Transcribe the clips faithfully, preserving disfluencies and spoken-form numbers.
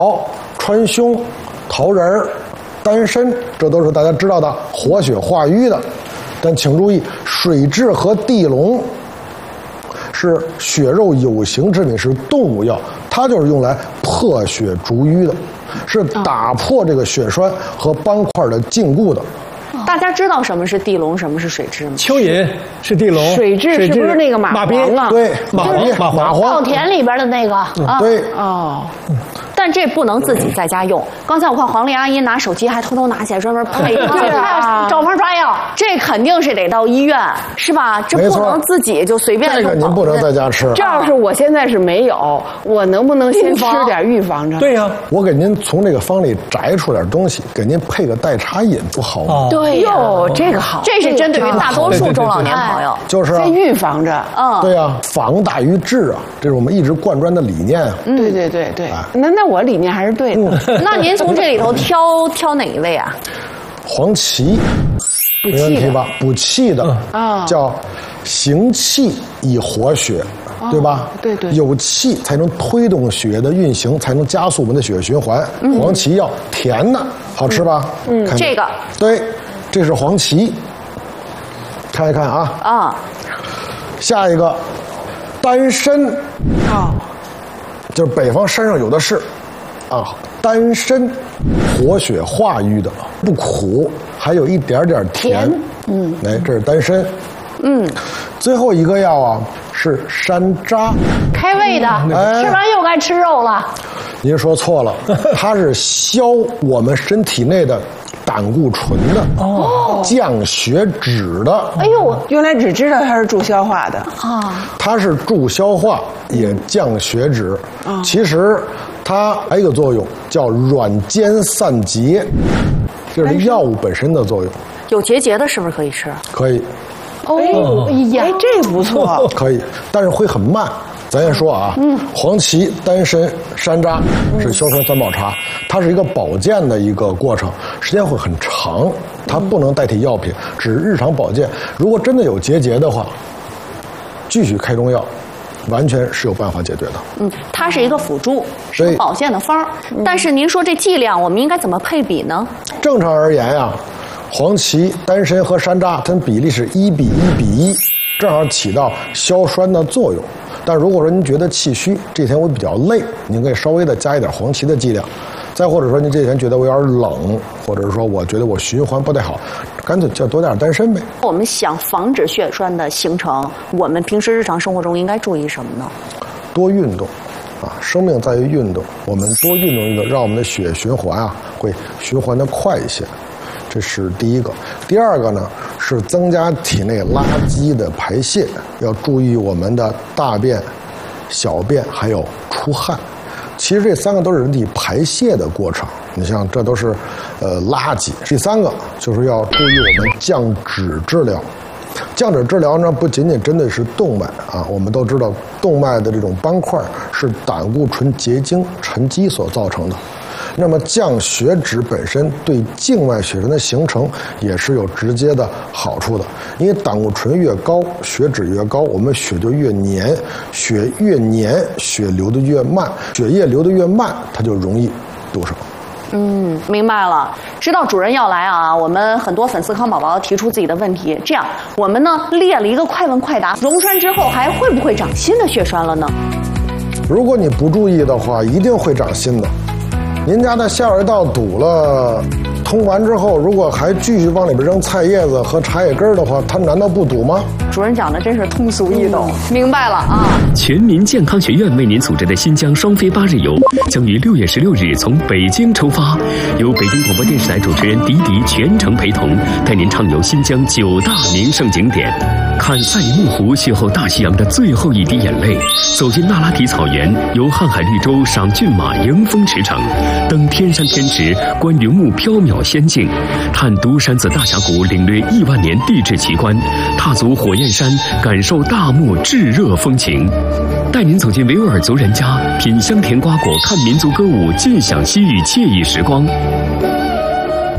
川芎、桃仁、丹参，这都是大家知道的活血化瘀的。但请注意，水蛭和地龙是血肉有形之品，是动物药，它就是用来破血逐瘀的，是打破这个血栓和斑块的禁锢的。 大家知道什么是地龙，什么是水蛭吗？ 蚯蚓是地龙， 水蛭是不是那个蚂马鞭啊？ 对，马鞭、 蚂蚂稻蟥。 田里边的那个啊。 对， 哦， 但这不能自己在家用。刚才我看黄丽阿姨拿手机还偷偷拿起来专门拍一个， 对啊，找法抓药， 这肯定是得到医院，是吧？这不能自己就随便。 这个您不能在家吃。 这要是我现在是没有，我能不能先吃点预防着？ 对呀、啊， 我给您从这个方里摘出点东西，给您配个代茶饮，不好吗？ 哦、 对哟，这个好， 这是针对于大多数中老年朋友， 就是先预防着。 嗯， 对呀、啊，防大于治啊，这是我们一直贯穿的理念啊。 嗯、对对对对，那那我理念还是对的。 那您从这里头挑挑哪一位啊？ 黄芪，没问题吧？补气的啊，叫行气以活血，对吧？ 对对， 有气才能推动血液的运行，才能加速我们的血液循环。黄芪药甜的，好吃吧？ 嗯，这个对，这是黄芪，看一看啊。 啊， 下一个丹参啊，就是北方山上有的是啊。丹参活血化瘀的，不苦，还有一点点甜。嗯，哎，这是丹参。嗯，最后一个药啊是山楂， 开胃的，哎、吃完又该吃肉了。 您说错了，它是消我们身体内的胆固醇的，哦，降血脂的。 哎呦，原来只知道它是助消化的啊，它是助消化也降血脂。啊，其实它还有一个作用叫软坚散结，就是药物本身的作用。 有结节的是不是可以吃？ 可以。 哦，哎呀，这不错。 可以，但是会很慢。咱先说啊，嗯，黄芪、丹参、山楂是消栓三宝茶，它是一个保健的一个过程，时间会很长，它不能代替药品，只是日常保健。如果真的有结节的话，继续开中药，完全是有办法解决的。 嗯，它是一个辅助，是个保健的方儿。但是您说这剂量，我们应该怎么配比呢？ 正常而言呀、啊，黄芪、丹参和山楂，它们比例是一比一比一，正好起到消栓的作用。但如果说您觉得气虚，这天我比较累，您可以稍微的加一点黄芪的剂量。再或者说您这天觉得我有点冷，或者是说我觉得我循环不太好，干脆就多点丹参呗。 我们想防止血栓的形成，我们平时日常生活中应该注意什么呢？ 多运动，啊，生命在于运动。我们多运动运动，让我们的血液循环啊会循环的快一些。这是第一个。第二个呢是增加体内垃圾的排泄，要注意我们的大便、小便还有出汗。其实这三个都是人体排泄的过程，你像这都是呃垃圾。第三个就是要注意我们降脂治疗。降脂治疗呢不仅仅针对是动脉啊，我们都知道动脉的这种斑块是胆固醇结晶沉积所造成的。那么降血脂本身对静脉血栓的形成也是有直接的好处的，因为胆固醇越高，血脂越高，我们血就越黏，血越黏，血流得越慢，血液流得越慢，它就容易堵上。 嗯，明白了。知道主任要来啊，我们很多粉丝康宝宝提出自己的问题，这样我们呢列了一个快问快答，溶栓之后还会不会长新的血栓了呢？ 如果你不注意的话，一定会长新的。您家的下水道堵了，通完之后，如果还继续往里边扔菜叶子和茶叶根的话，它难道不堵吗？ 主任讲的真是通俗易懂，明白了啊！ 全民健康学院为您组织的新疆双飞八日游将于六月十六日从北京出发，由北京广播电视台主持人迪迪全程陪同，带您畅游新疆九大名胜景点，看赛里木湖邂逅大西洋的最后一滴眼泪，走进那拉提草原，游瀚海绿洲赏骏马迎风驰骋，登天山天池观云雾缥缈仙境，探独山子大峡谷领略亿万年地质奇观，踏足火焰山感受大漠炙热风情，带您走进维吾尔族人家，品香甜瓜果，看民族歌舞，尽享西域惬意时光。六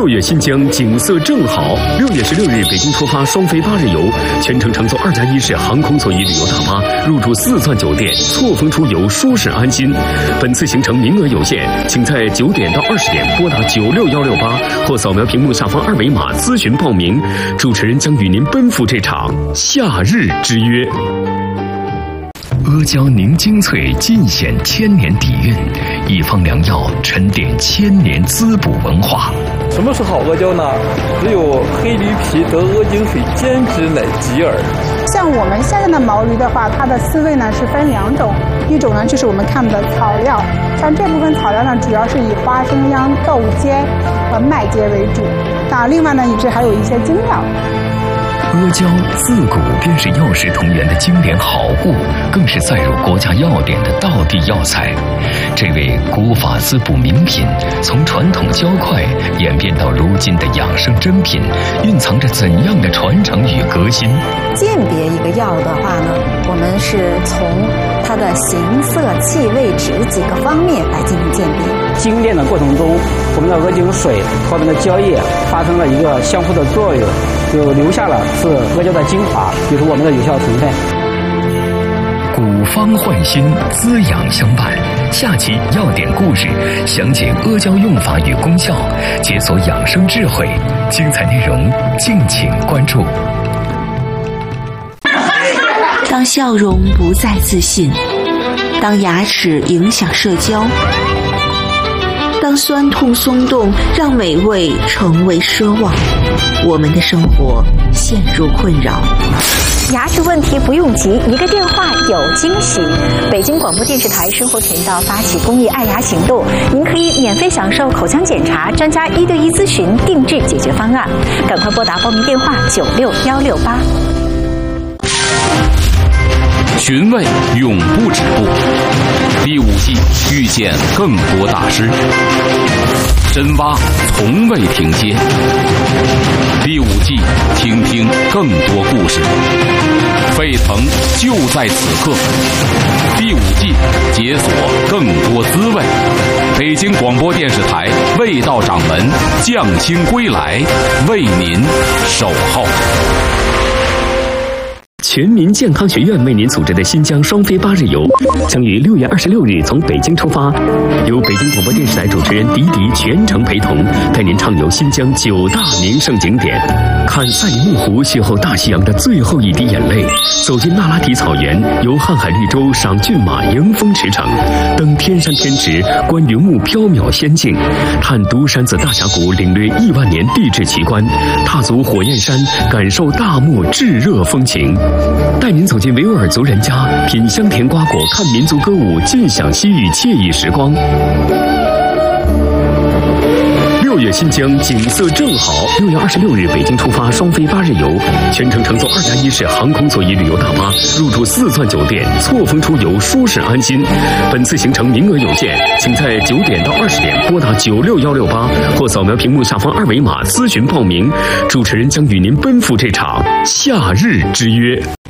六月新疆景色正好。六月十六日北京出发双飞八日游，全程乘坐二加一式航空座椅旅游大巴，入住四钻酒店，错峰出游，舒适安心。本次行程名额有限，请在九点到二十点拨打九六幺六八或扫描屏幕下方二维码咨询报名。主持人将与您奔赴这场夏日之约。阿胶凝精粹，尽显千年底蕴；一方良药，沉淀千年滋补文化。 什么是好阿胶呢？只有黑驴皮得阿精水煎汁乃吉耳。 像我们现在的毛驴的话，它的饲喂呢是分两种，一种呢就是我们看的草料，像这部分草料呢主要是以花生秧、豆秸和麦秸为主，那另外呢也是还有一些精料。 阿胶自古便是药食同源的经典好物，更是载入国家药典的道地药材。这位古法滋补名品，从传统胶块演变到如今的养生珍品，蕴藏着怎样的传承与革新？ 鉴别一个药的话呢，我们是从它的形色、气味、质几个方面来进行鉴别。 精炼的过程中，我们的阿精水和我们的胶液发生了一个相互的作用，就留下了是阿胶的精华，也是我们的有效成分。 古方换新，滋养相伴。下期要点故事详解阿胶用法与功效，解锁养生智慧。精彩内容敬请关注。 当笑容不再自信，当牙齿影响社交，当酸痛松动让美味成为奢望，我们的生活陷入困扰。 牙齿问题不用急，一个电话有惊喜。北京广播电视台生活频道发起公益爱牙行动，您可以免费享受口腔检查、专家一对一咨询、定制解决方案。赶快拨打报名电话九六幺六八。 寻味永不止步，第五季遇见更多大师，深挖从未停歇。第五季听听更多故事，沸腾就在此刻。第五季解锁更多滋味。北京广播电视台味道掌门降清归来，为您守候。 全民健康学院为您组织的新疆双飞八日游，将于六月二十六日从北京出发，由北京广播电视台主持人迪迪全程陪同，带您畅游新疆九大名胜景点，看赛里木湖邂逅大西洋的最后一滴眼泪，走进那拉提草原，游瀚海绿洲赏骏马迎风驰骋，登天山天池观云雾缥缈仙境，探独山子大峡谷领略亿万年地质奇观，踏足火焰山感受大漠炙热风情。带您走进维吾尔族人家，品香甜瓜果，看民族歌舞，尽享西域惬意时光。六月新疆景色正好。六月二十六日北京出发双飞八日游，全程乘坐二加一式航空座椅旅游大巴，入住四钻酒店，错峰出游，舒适安心。本次行程名额有限，请在九点到二十点拨打九六幺六八或扫描屏幕下方二维码咨询报名。主持人将与您奔赴这场夏日之约。